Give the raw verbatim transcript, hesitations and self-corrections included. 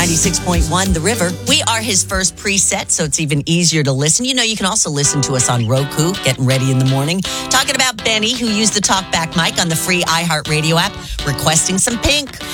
ninety-six point one The River. We are his first preset, so it's even easier to listen. You know, you can also listen to us on Roku, getting ready in the morning. Talking about Benny, who used the talkback mic on the free iHeartRadio app, requesting some Pink.